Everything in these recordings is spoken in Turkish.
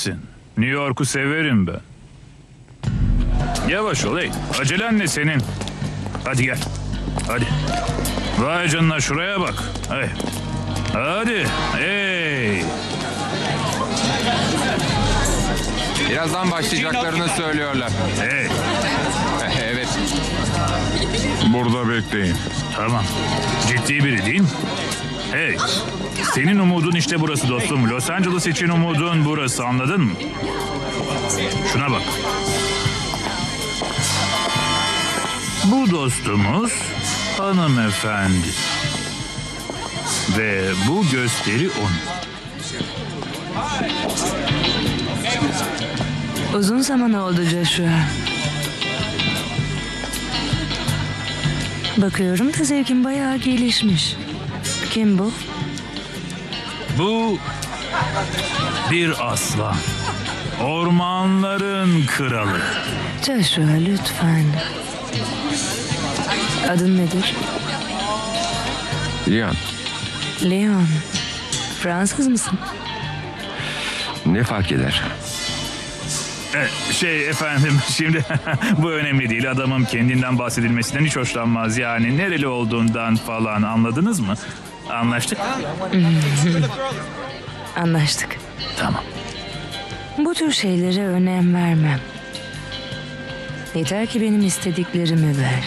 bilirsin. New York'u severim ben. Yavaş ol hey. Acelen ne senin? Hadi gel. Hadi. Vay canına şuraya bak. Hey. Hadi. Hey. Birazdan başlayacaklarını söylüyorlar. Hey. Evet. Burada bekleyin. Tamam. Ciddi biri değil mi? Hey. Senin umudun işte burası dostum. Los Angeles için umudun burası, anladın mı? Şuna bak. Bu dostumuz hanımefendi. Ve bu gösteri onun. Uzun zaman oldu Joshua. Bakıyorum da zevkin bayağı gelişmiş. Kim bu? Bu bir aslan. Ormanların kralı. Joshua lütfen. Adın nedir? Leon, Leon. Fransız mısın? ne fark eder? Şey efendim şimdi bu önemli değil. Adamın kendinden bahsedilmesinden hiç hoşlanmaz. Yani nereli olduğundan falan, anladınız mı? Anlaştık. Anlaştık. Tamam. Bu tür şeylere önem vermem. Yeter ki benim istediklerimi ver.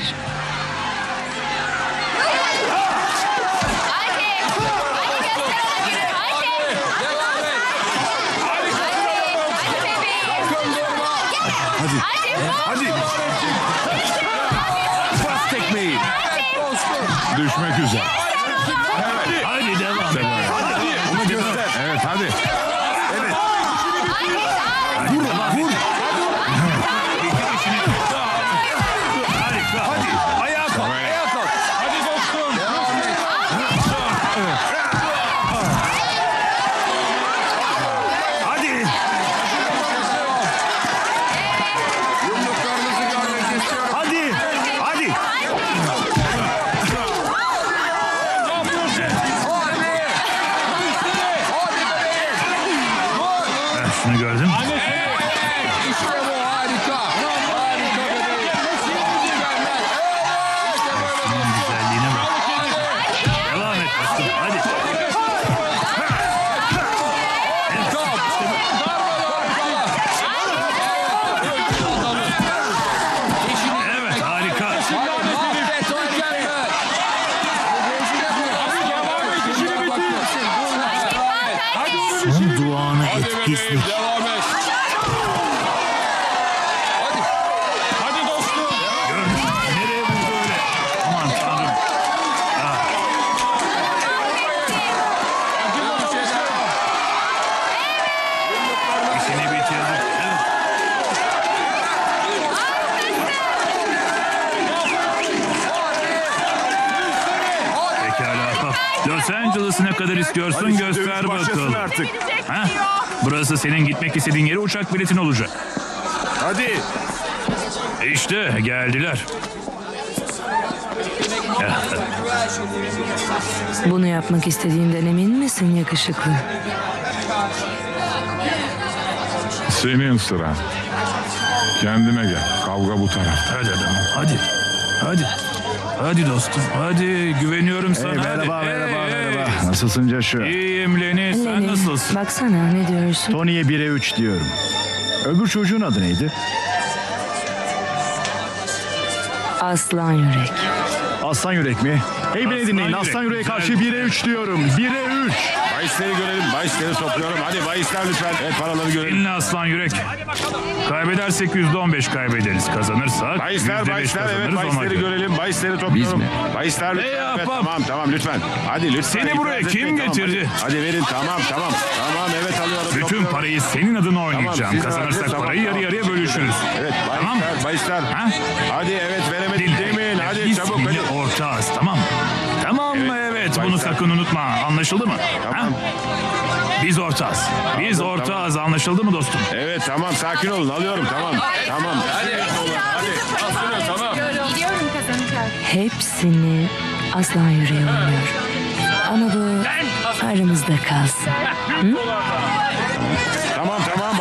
Hadi. Bas tekmeyi. Düşmek üzere. Hadi devam et. Onu göster. Evet hadi. Evet. Vur. Harika. Hadi. Ayağa kalk. Ayağa kalk. Hadi dostum. Hadi. Yumruklarınızı görmek istiyorum. Hadi. Hadi. Şunu gördün mü? İşte bu harika. Harika bebeğim. Şunun güzelliğine bak. Devam et dostum. Hadi. Evet, harika. Mahvet o mükemmel. Son duanı et pislik. Hadi dostum. Gördün mü? Nereye vurdu öyle? Aman tanrım. İşini bitirdik. Evet. Pekala. Los Angeles'ı ne kadar istiyorsun göster bakalım. Artık. Ha? Burası senin gitmek istediğin yere uçak biletin olacak. Hadi. İşte geldiler. Bunu yapmak istediğinden emin misin yakışıklı? Senin sıran. Kendine gel. Kavga bu tarafta. Hadi adamım, hadi. Hadi. Hadi dostum, hadi. Güveniyorum sana. hadi. Hey. Nasılsın Joshua? İyiyim Lenny, sen Lenny, nasılsın? baksana ne diyorsun? Tony'ye 1'e 3 diyorum. Öbür çocuğun adı neydi? Aslan yürek. Aslan Yürek mi? Hey beni Aslan dinleyin. Yürek, Aslan Yürek'e güzel. karşı 1'e 3 diyorum. 1'e 3. Bahisleri görelim. Bahisleri topluyorum. Hadi bahisler lütfen. Evet paraları görelim. Dinle aslan yürek. Kaybedersek %15 kaybederiz. Kazanırsak Bahisler, %5 bahisler. kazanırız. Evet ona bahisleri göre. görelim. Bahisleri topluyorum. mi? Bahisler lütfen. Hey, Evet, ahbap. tamam lütfen. Hadi lütfen. Seni buraya itiraz kim etmeyin, getirdi? Hadi verin tamam. Tamam evet alıyorum. Bütün topluyorum. parayı senin adına oynayacağım. siz Kazanırsak verdiniz, parayı tamam, yarı yarıya bölüşürüz. Evet Tamam. bahisler. Ha? Hadi evet veremedim Dinle. demeyin. Hadi Biz çabuk yine hadi. ortağız, tamam mı? Tamam mı? Evet, bunu bahisler. sakın unutma. Anlaşıldı mı? Tamam. Ha? Biz ortağız. Biz Tamam, ortağız. Anlaşıldı mı dostum? Evet tamam sakin olun alıyorum tamam. Tamam. Biliyorum kazanacak. Hepsini aslan yüreğe oynuyor. Ama bu aramızda kalsın. Hı?